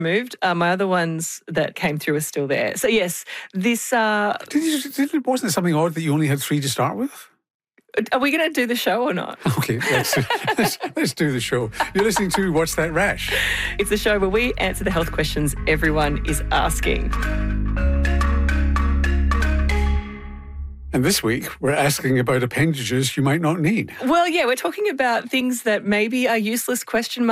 Removed. My other ones that came through are still there. So yes, this... Wasn't it something odd that you only had 3 to start with? Are we going to do the show or not? Okay, let's do the show. You're listening to What's That Rash? It's the show where we answer the health questions everyone is asking. And this week, we're asking about appendages you might not need. Well, yeah, we're talking about things that maybe are useless, ?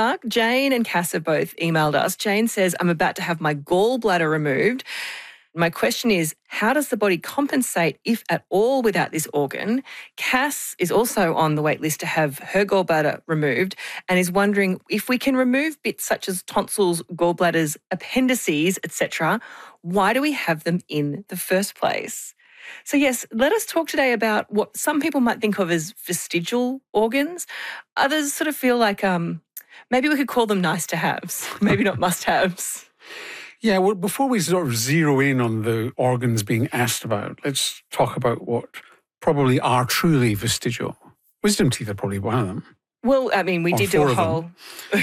Jane and Cass have both emailed us. Jane says, I'm about to have my gallbladder removed. My question is, how does the body compensate, if at all, without this organ? Cass is also on the wait list to have her gallbladder removed and is wondering if we can remove bits such as tonsils, gallbladders, appendices, etc., why do we have them in the first place? So yes, let us talk today about what some people might think of as vestigial organs. Others sort of feel like maybe we could call them nice to haves, maybe not must haves. Yeah, well, before we sort of zero in on the organs being asked about, let's talk about what probably are truly vestigial. Wisdom teeth are probably one of them. Well, I mean, we did do a whole,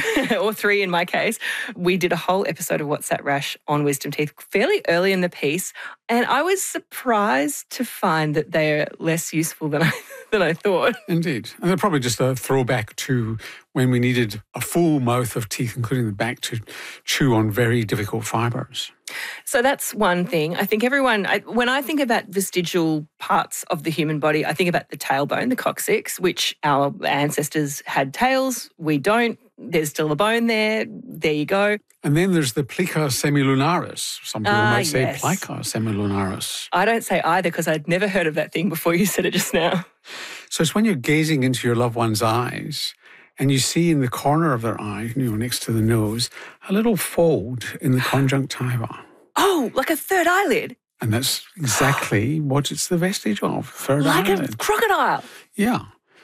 or 3 in my case, we did a whole episode of What's That Rash on wisdom teeth fairly early in the piece. And I was surprised to find that they're less useful than I thought. Indeed. And they're probably just a throwback to when we needed a full mouth of teeth, including the back, to chew on very difficult fibres. So that's one thing. I think when I think about vestigial parts of the human body, I think about the tailbone, the coccyx, which our ancestors had tails. We don't. There's still a bone there. There you go. And then there's the plica semilunaris. Some people might say yes. plica semilunaris. I don't say either because I'd never heard of that thing before you said it just now. So it's when you're gazing into your loved one's eyes and you see in the corner of their eye, next to the nose, a little fold in the conjunctiva. Oh, like a third eyelid? And that's exactly what it's the vestige of, third eyelid. Like a crocodile? Yeah.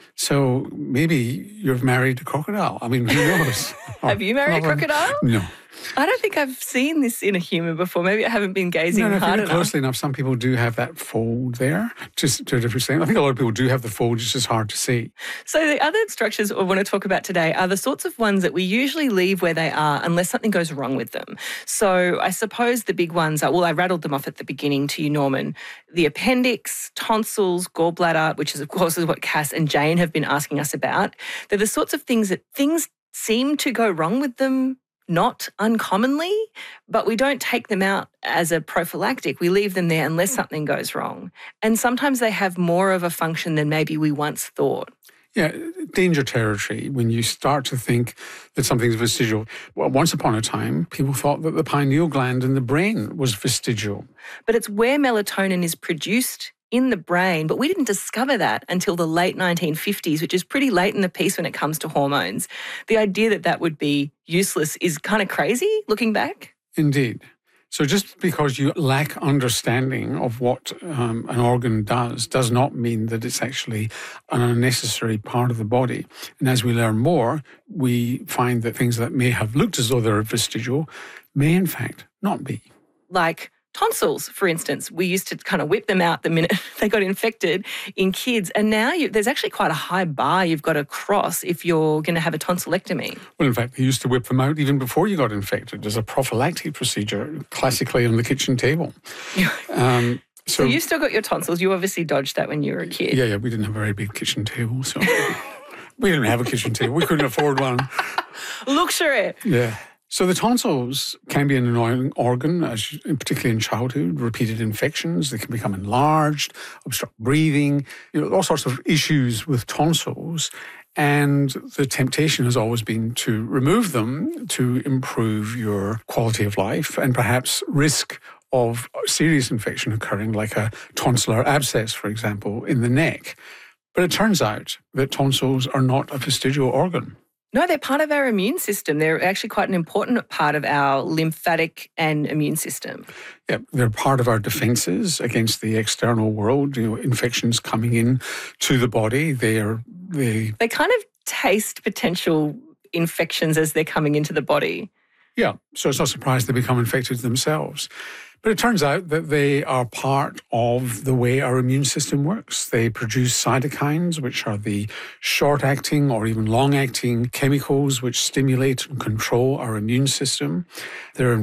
So maybe you've married a crocodile. I mean, who knows? Have you married a crocodile? No. I don't think I've seen this in a human before. Maybe I haven't been gazing hard enough. If you look closely enough, some people do have that fold there, just to a different extent. I think a lot of people do have the fold, it's just hard to see. So the other structures I want to talk about today are the sorts of ones that we usually leave where they are unless something goes wrong with them. So I suppose the big ones are, well, I rattled them off at the beginning to you, Norman. The appendix, tonsils, gallbladder, which is, of course, is what Cass and Jane have been asking us about. They're the sorts of things that things seem to go wrong with them not uncommonly, but we don't take them out as a prophylactic. We leave them there unless something goes wrong. And sometimes they have more of a function than maybe we once thought. Yeah, danger territory when you start to think that something's vestigial. Well, once upon a time, people thought that the pineal gland in the brain was vestigial. But it's where melatonin is produced in the brain, but we didn't discover that until the late 1950s, which is pretty late in the piece when it comes to hormones. The idea that that would be useless is kind of crazy looking back. Indeed. So just because you lack understanding of what an organ does not mean that it's actually an unnecessary part of the body. And as we learn more, we find that things that may have looked as though they're vestigial may in fact not be. Like tonsils, for instance. We used to kind of whip them out the minute they got infected in kids. And now there's actually quite a high bar you've got to cross if you're going to have a tonsillectomy. Well, in fact, they used to whip them out even before you got infected as a prophylactic procedure, classically on the kitchen table. So you still got your tonsils. You obviously dodged that when you were a kid. Yeah, we didn't have a very big kitchen table, so we didn't have a kitchen table. We couldn't afford one. Luxury. Yeah. So the tonsils can be an annoying organ, particularly in childhood. Repeated infections, they can become enlarged, obstruct breathing, all sorts of issues with tonsils. And the temptation has always been to remove them to improve your quality of life and perhaps risk of serious infection occurring, like a tonsillar abscess, for example, in the neck. But it turns out that tonsils are not a vestigial organ. No, they're part of our immune system. They're actually quite an important part of our lymphatic and immune system. Yeah, they're part of our defences against the external world, infections coming in to the body. They kind of taste potential infections as they're coming into the body. Yeah, so it's not surprised they become infected themselves. But it turns out that they are part of the way our immune system works. They produce cytokines, which are the short-acting or even long-acting chemicals which stimulate and control our immune system. They're